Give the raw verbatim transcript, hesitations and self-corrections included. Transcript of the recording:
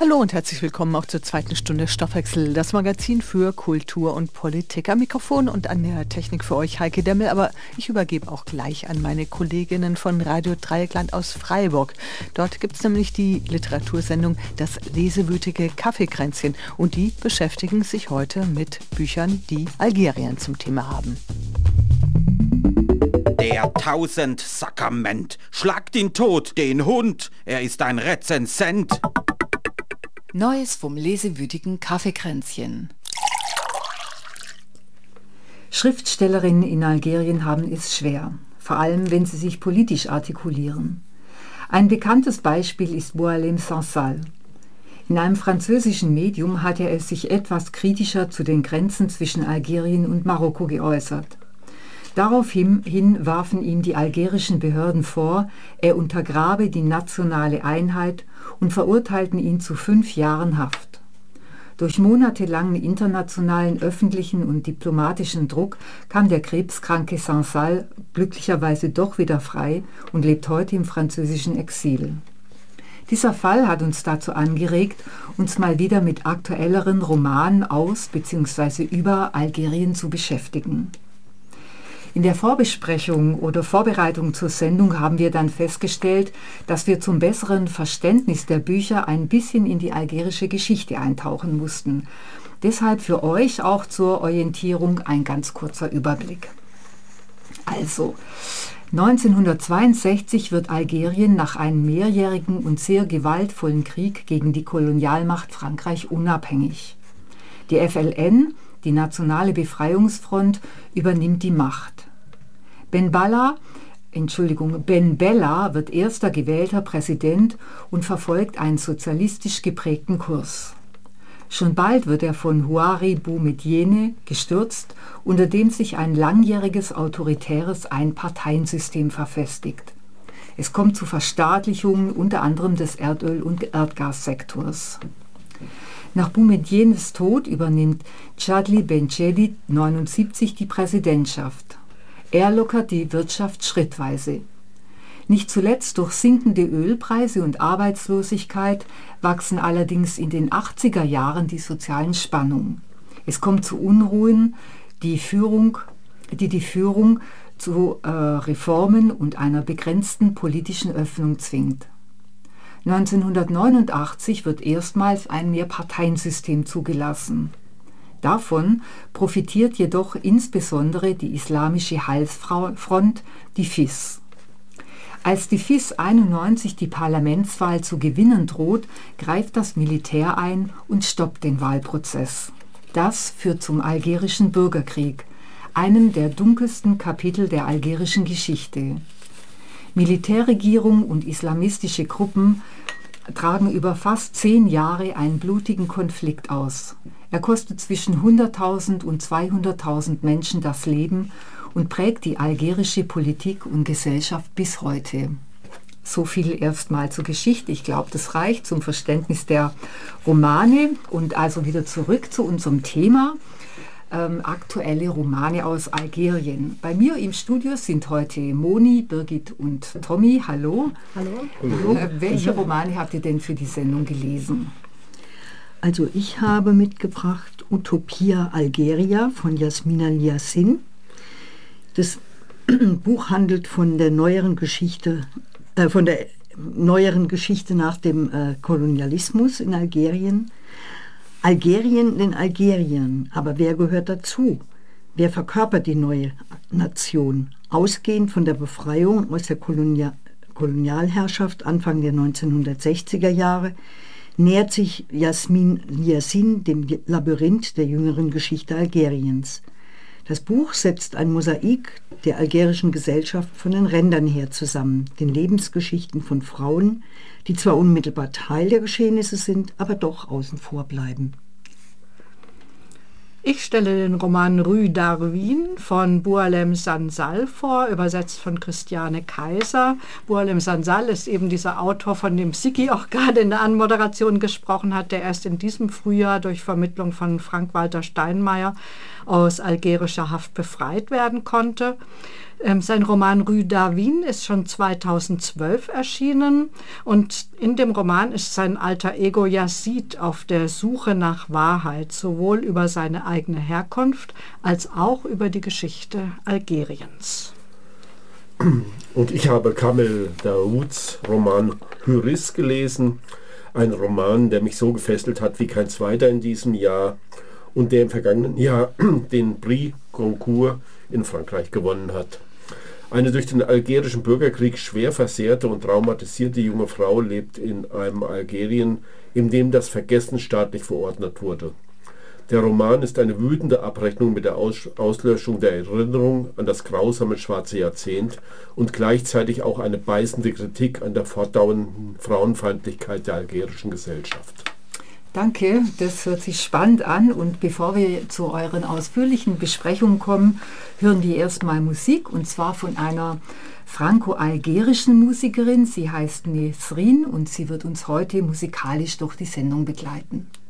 Hallo und herzlich willkommen auch zur zweiten Stunde Stoffwechsel, das Magazin für Kultur und Politik. Am Mikrofon und an der Technik für euch Heike Demmel, aber ich übergebe auch gleich an meine Kolleginnen von Radio Dreieckland aus Freiburg. Dort gibt es nämlich die Literatursendung Das lesewütige Kaffeekränzchen und die beschäftigen sich heute mit Büchern, die Algerien zum Thema haben. Der Tausendsakrament, schlagt ihn tot, den Hund, er ist ein Rezensent. Neues vom lesewütigen Kaffeekränzchen. Schriftstellerinnen in Algerien haben es schwer, vor allem wenn sie sich politisch artikulieren. Ein bekanntes Beispiel ist Boualem Sansal. In einem französischen Medium hat er es sich etwas kritischer zu den Grenzen zwischen Algerien und Marokko geäußert. Daraufhin hin warfen ihm die algerischen Behörden vor, er untergrabe die nationale Einheit und verurteilten ihn zu fünf Jahren Haft. Durch monatelangen internationalen öffentlichen und diplomatischen Druck kam der krebskranke Sansal glücklicherweise doch wieder frei und lebt heute im französischen Exil. Dieser Fall hat uns dazu angeregt, uns mal wieder mit aktuelleren Romanen aus bzw. über Algerien zu beschäftigen. In der Vorbesprechung oder Vorbereitung zur Sendung haben wir dann festgestellt, dass wir zum besseren Verständnis der Bücher ein bisschen in die algerische Geschichte eintauchen mussten. Deshalb für euch auch zur Orientierung ein ganz kurzer Überblick. Also, neunzehnhundertzweiundsechzig wird Algerien nach einem mehrjährigen und sehr gewaltvollen Krieg gegen die Kolonialmacht Frankreich unabhängig. Die F L N, die Nationale Befreiungsfront, übernimmt die Macht. Ben Bella, Entschuldigung, Ben Bella wird erster gewählter Präsident und verfolgt einen sozialistisch geprägten Kurs. Schon bald wird er von Houari Boumedienne gestürzt, unter dem sich ein langjähriges autoritäres Einparteiensystem verfestigt. Es kommt zu Verstaatlichungen unter anderem des Erdöl- und Erdgassektors. Nach Boumedienes Tod übernimmt Chadli Benchedi neunundsiebzig die Präsidentschaft. Er lockert die Wirtschaft schrittweise. Nicht zuletzt durch sinkende Ölpreise und Arbeitslosigkeit wachsen allerdings in den achtziger Jahren die sozialen Spannungen. Es kommt zu Unruhen, die, Führung, die die Führung zu äh, Reformen und einer begrenzten politischen Öffnung zwingt. neunzehnhundertneunundachtzig wird erstmals ein Mehrparteiensystem zugelassen. Davon profitiert jedoch insbesondere die Islamische Heilsfront, die F I S. Als die F I S einundneunzig die Parlamentswahl zu gewinnen droht, greift das Militär ein und stoppt den Wahlprozess. Das führt zum algerischen Bürgerkrieg, einem der dunkelsten Kapitel der algerischen Geschichte. Militärregierung und islamistische Gruppen tragen über fast zehn Jahre einen blutigen Konflikt aus. Er kostet zwischen hunderttausend und zweihunderttausend Menschen das Leben und prägt die algerische Politik und Gesellschaft bis heute. So viel erstmal zur Geschichte. Ich glaube, das reicht zum Verständnis der Romane. Und also wieder zurück zu unserem Thema. Ähm, aktuelle Romane aus Algerien. Bei mir im Studio sind heute Moni, Birgit und Tommy. Hallo. Hallo. Hallo. Äh, welche Romane habt ihr denn für die Sendung gelesen? Also ich habe mitgebracht Utopia Algeria von Yasmina Yassin. Das Buch handelt von der neueren Geschichte, äh, von der neueren Geschichte nach dem äh, Kolonialismus in Algerien. Algerien den Algeriern, aber wer gehört dazu? Wer verkörpert die neue Nation? Ausgehend von der Befreiung aus der Kolonia- Kolonialherrschaft Anfang der neunzehnhundertsechziger Jahre nähert sich Yasmin Yassin dem Labyrinth der jüngeren Geschichte Algeriens. Das Buch setzt ein Mosaik der algerischen Gesellschaft von den Rändern her zusammen, den Lebensgeschichten von Frauen, die zwar unmittelbar Teil der Geschehnisse sind, aber doch außen vor bleiben. Ich stelle den Roman Rue Darwin von Boualem Sansal vor, übersetzt von Christiane Kaiser. Boualem Sansal ist eben dieser Autor, von dem Sigi auch gerade in der Anmoderation gesprochen hat, der erst in diesem Frühjahr durch Vermittlung von Frank-Walter Steinmeier aus algerischer Haft befreit werden konnte. Ähm, sein Roman Rue Darwin ist schon zweitausendzwölf erschienen und in dem Roman ist sein alter Ego Yazid auf der Suche nach Wahrheit, sowohl über seine eigene Herkunft als auch über die Geschichte Algeriens. Und ich habe Kamel Daouds Roman Hürris gelesen, ein Roman, der mich so gefesselt hat wie kein zweiter in diesem Jahr und der im vergangenen Jahr den Prix Goncourt in Frankreich gewonnen hat. Eine durch den algerischen Bürgerkrieg schwer versehrte und traumatisierte junge Frau lebt in einem Algerien, in dem das Vergessen staatlich verordnet wurde. Der Roman ist eine wütende Abrechnung mit der Aus- Auslöschung der Erinnerung an das grausame schwarze Jahrzehnt und gleichzeitig auch eine beißende Kritik an der fortdauernden Frauenfeindlichkeit der algerischen Gesellschaft. Danke, das hört sich spannend an und bevor wir zu euren ausführlichen Besprechungen kommen, hören wir erstmal Musik und zwar von einer franco-algerischen Musikerin. Sie heißt Nesrin und sie wird uns heute musikalisch durch die Sendung begleiten.